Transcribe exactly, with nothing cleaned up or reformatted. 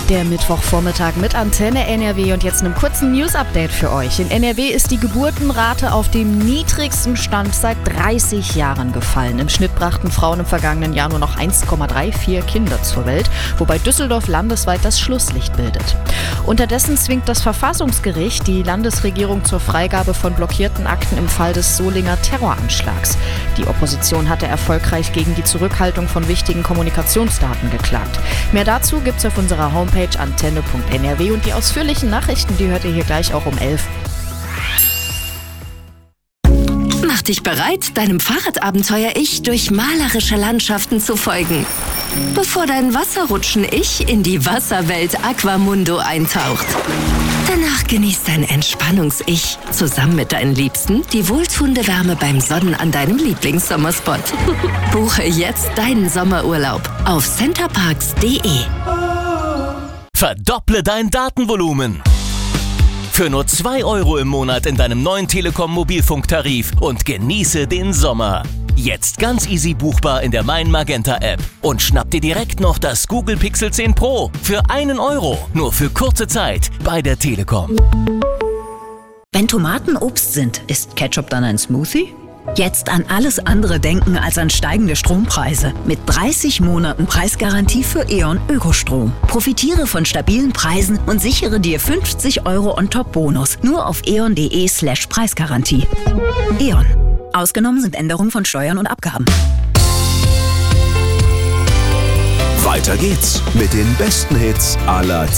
Der Mittwochvormittag mit Antenne N R W und jetzt einem kurzen News-Update für euch. In N R W ist die Geburtenrate auf dem niedrigsten Stand seit dreißig Jahren gefallen. Im Schnitt brachten Frauen im vergangenen Jahr nur noch eins Komma vierunddreißig Kinder zur Welt, wobei Düsseldorf landesweit das Schlusslicht bildet. Unterdessen zwingt das Verfassungsgericht die Landesregierung zur Freigabe von blockierten Akten im Fall des Solinger Terroranschlags. Die Opposition hatte erfolgreich gegen die Zurückhaltung von wichtigen Kommunikationsdaten geklagt. Mehr dazu gibt's auf unserer Homepage antenne punkt n r w und die ausführlichen Nachrichten, die hört ihr hier gleich auch um elf. Mach dich bereit, deinem Fahrradabenteuer-Ich durch malerische Landschaften zu folgen, bevor dein Wasserrutschen-Ich in die Wasserwelt Aquamundo eintaucht. Danach genießt dein Entspannungs-Ich zusammen mit deinen Liebsten die wohltuende Wärme beim Sonnen an deinem Lieblingssommerspot. Buche jetzt deinen Sommerurlaub auf centerparks punkt d e. Verdopple dein Datenvolumen. Für nur zwei Euro im Monat in deinem neuen Telekom-Mobilfunktarif und genieße den Sommer. Jetzt ganz easy buchbar in der Mein Magenta App. Und schnapp dir direkt noch das Google Pixel zehn Pro für einen Euro. Nur für kurze Zeit bei der Telekom. Wenn Tomaten Obst sind, ist Ketchup dann ein Smoothie? Jetzt an alles andere denken als an steigende Strompreise. Mit dreißig Monaten Preisgarantie für E.ON Ökostrom. Profitiere von stabilen Preisen und sichere dir fünfzig Euro on top Bonus. Nur auf eon punkt de slash Preisgarantie. E.ON. Ausgenommen sind Änderungen von Steuern und Abgaben. Weiter geht's mit den besten Hits aller Zeiten.